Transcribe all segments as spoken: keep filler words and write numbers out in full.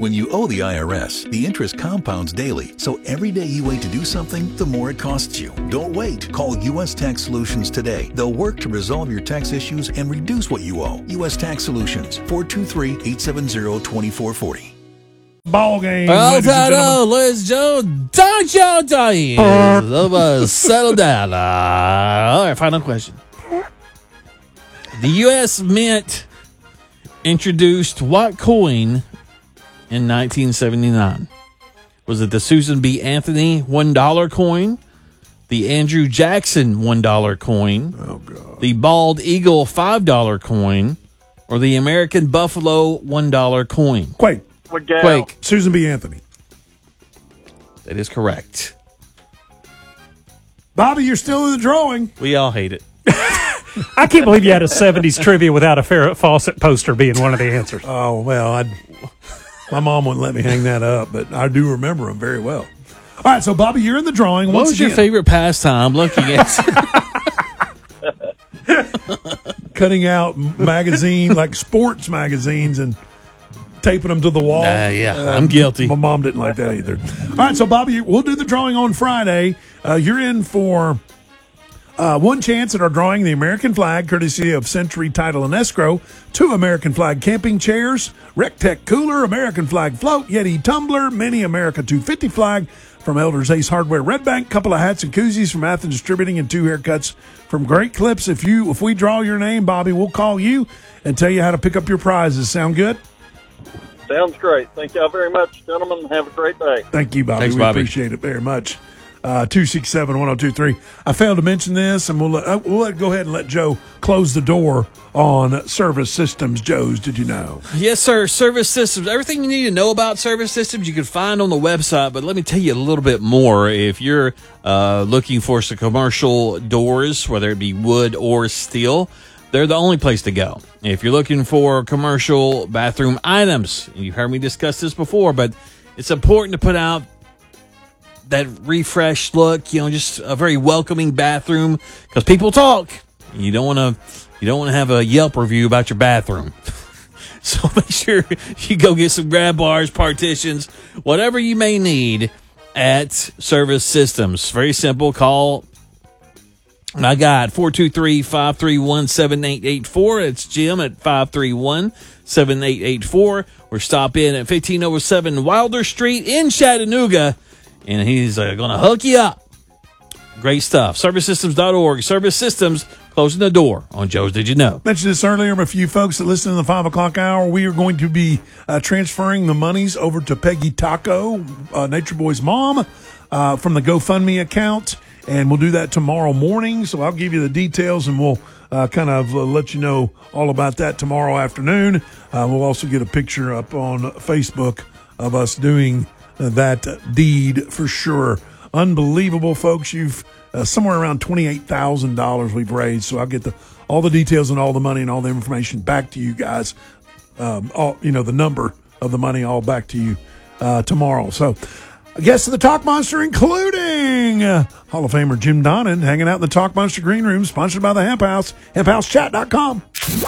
When you owe the I R S, the interest compounds daily, so every day you wait to do something, the more it costs you. Don't wait. Call U S Tax Solutions today. They'll work to resolve your tax issues and reduce what you owe. U S Tax Solutions, four two three, eight seven zero, two four four zero. Ball game. Well, hello, Liz Joe. Don't you time. Let's settle down. Uh, all right, final question. The U S Mint introduced what coin in nineteen seventy-nine? Was it the Susan B. Anthony one dollar coin, the Andrew Jackson one dollar coin, oh, God. the Bald Eagle five dollar coin, or the American Buffalo one dollar coin? Quake. Quake. Susan B. Anthony. That is correct. Bobby, you're still in the drawing. We all hate it. I can't believe you had a seventies trivia without a Farrah Fawcett poster being one of the answers. Oh, well, I'd, my mom wouldn't let me hang that up, but I do remember them very well. All right, so, Bobby, you're in the drawing. What once was again. your favorite pastime looking at? Cutting out magazine, like sports magazines, and taping them to the wall. Uh, yeah, I'm guilty. My mom didn't like that either. All right, so, Bobby, we'll do the drawing on Friday. Uh, you're in for uh, one chance at our drawing the American flag, courtesy of Century Title and Escrow, two American flag camping chairs, RecTech cooler, American flag float, Yeti tumbler, Mini America two fifty flag from Elders Ace Hardware Red Bank, couple of hats and koozies from Athens Distributing, and two haircuts from Great Clips. If you if we draw your name, Bobby, we'll call you and tell you how to pick up your prizes. Sound good? Sounds great. Thank y'all very much, gentlemen. Have a great day. Thank you, Bobby. Thanks, we Bobby. appreciate it very much. Uh, two six seven, one oh two three. I failed to mention this, and we'll let, uh, we'll let, go ahead and let Joe close the door on Service Systems. Joe's, did you know? Yes, sir. Service Systems. Everything you need to know about Service Systems you can find on the website, but let me tell you a little bit more. If you're uh, looking for some commercial doors, whether it be wood or steel, they're the only place to go. If you're looking for commercial bathroom items, you've heard me discuss this before, but it's important to put out that refreshed look, you know, just a very welcoming bathroom, because people talk. You don't want to, you don't want to have a Yelp review about your bathroom. So make sure you go get some grab bars, partitions, whatever you may need at Service Systems. Very simple. Call my guy at four two three, five three one, seven eight eight four. It's Jim at five three one, seven eight eight four. Or stop in at fifteen oh seven Wilder Street in Chattanooga, and he's uh, going to hook you up. Great stuff. Service Systems dot org. Service Systems, closing the door on Joe's Did You Know? Mentioned this earlier, but a few folks that listen to the five o'clock hour, we are going to be uh, transferring the monies over to Peggy Taco, uh, Nature Boy's mom, uh, from the GoFundMe account, and we'll do that tomorrow morning. So I'll give you the details, and we'll uh, kind of uh, let you know all about that tomorrow afternoon. Uh, we'll also get a picture up on Facebook of us doing uh, that deed for sure. Unbelievable, folks. You've uh, somewhere around twenty-eight thousand dollars we've raised. So I'll get the all the details and all the money and all the information back to you guys. Um, all, you know, the number of the money all back to you uh, tomorrow. So guests of the Talk Monster, including uh, Hall of Famer Jim Donnan, hanging out in the Talk Monster Green Room, sponsored by the Hemp House, hemp house chat dot com.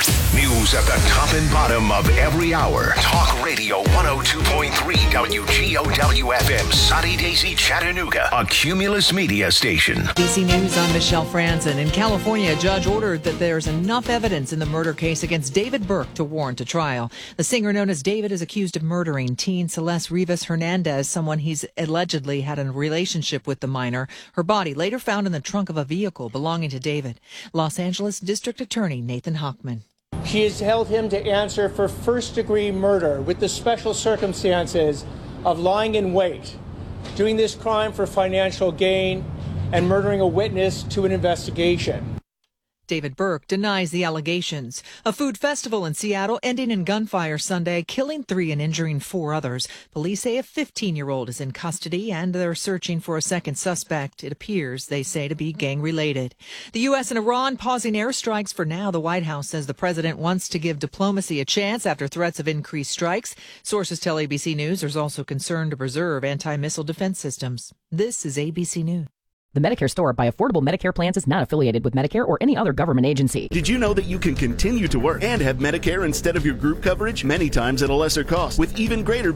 News at the top and bottom of every hour. Talk Radio one oh two point three W G O W F M, Sunny Daisy, Chattanooga, a Cumulus Media station. A B C News, I'm Michelle Franzen. In California, a judge ordered that there's enough evidence in the murder case against David Burke to warrant a trial. The singer known as David is accused of murdering teen Celeste Rivas Hernandez, someone he's allegedly had a relationship with the minor. Her body later found in the trunk of a vehicle belonging to David. Los Angeles District Attorney Nathan Hochman. She has held him to answer for first-degree murder with the special circumstances of lying in wait, doing this crime for financial gain, and murdering a witness to an investigation. David Burke denies the allegations. A food festival in Seattle ending in gunfire Sunday, killing three and injuring four others. Police say a fifteen-year-old is in custody, and they're searching for a second suspect. It appears, they say, to be gang-related. The U S and Iran pausing airstrikes for now. The White House says the president wants to give diplomacy a chance after threats of increased strikes. Sources tell A B C News there's also concern to preserve anti-missile defense systems. This is A B C News. The Medicare Store by Affordable Medicare Plans is not affiliated with Medicare or any other government agency. Did you know that you can continue to work and have Medicare instead of your group coverage, many times at a lesser cost, with even greater